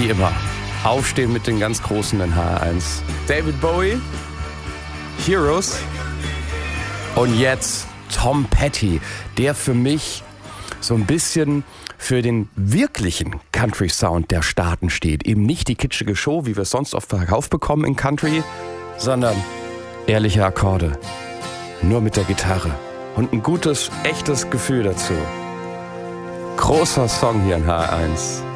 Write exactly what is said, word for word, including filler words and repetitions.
wie immer, aufstehen mit den ganz Großen in H R eins. David Bowie, Heroes und jetzt Tom Petty, der für mich so ein bisschen für den wirklichen Country-Sound der Staaten steht. Eben nicht die kitschige Show, wie wir es sonst oft verkauft bekommen in Country, sondern ehrliche Akkorde, nur mit der Gitarre und ein gutes, echtes Gefühl dazu. Großer Song hier in H R eins.